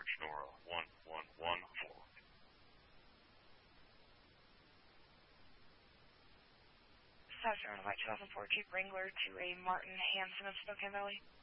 George Nora 1114. South Carolina White 2004 Jeep Wrangler to a Martin Hanson of Spokane Valley.